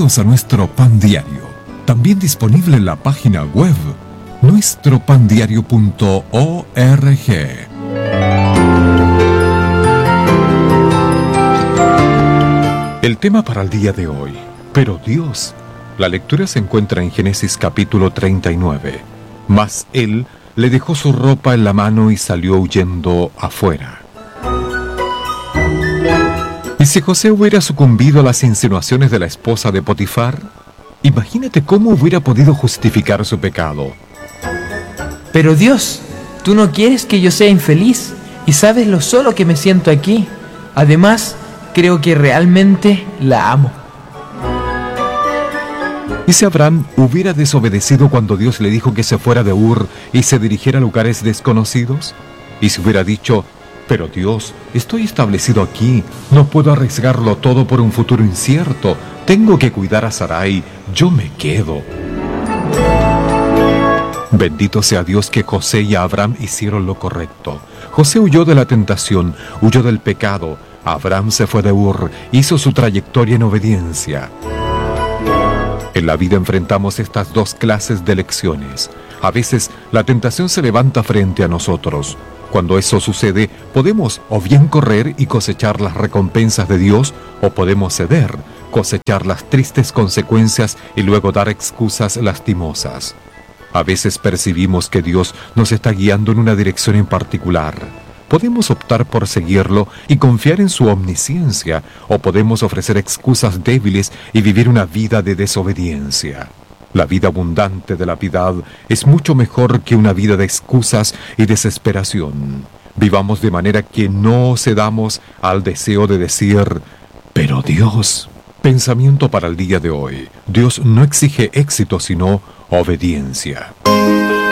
Bienvenidos a nuestro Pan Diario, también disponible en la página web nuestropandiario.org. El tema para el día de hoy, pero Dios. La lectura se encuentra en Génesis capítulo 39. Mas él le dejó su ropa en la mano y salió huyendo afuera. ¿Y si José hubiera sucumbido a las insinuaciones de la esposa de Potifar? Imagínate cómo hubiera podido justificar su pecado. Pero Dios, tú no quieres que yo sea infeliz y sabes lo solo que me siento aquí. Además, creo que realmente la amo. ¿Y si Abraham hubiera desobedecido cuando Dios le dijo que se fuera de Ur y se dirigiera a lugares desconocidos? ¿Y si hubiera dicho: pero Dios, estoy establecido aquí, no puedo arriesgarlo todo por un futuro incierto, tengo que cuidar a Sarai, yo me quedo? Bendito sea Dios que José y Abraham hicieron lo correcto. José huyó de la tentación, huyó del pecado. Abraham se fue de Ur, hizo su trayectoria en obediencia. En la vida enfrentamos estas dos clases de lecciones. A veces la tentación se levanta frente a nosotros. Cuando eso sucede, podemos o bien correr y cosechar las recompensas de Dios, o podemos ceder, cosechar las tristes consecuencias y luego dar excusas lastimosas. A veces percibimos que Dios nos está guiando en una dirección en particular. Podemos optar por seguirlo y confiar en su omnisciencia, o podemos ofrecer excusas débiles y vivir una vida de desobediencia. La vida abundante de la piedad es mucho mejor que una vida de excusas y desesperación. Vivamos de manera que no cedamos al deseo de decir: pero Dios. Pensamiento para el día de hoy. Dios no exige éxito, sino obediencia.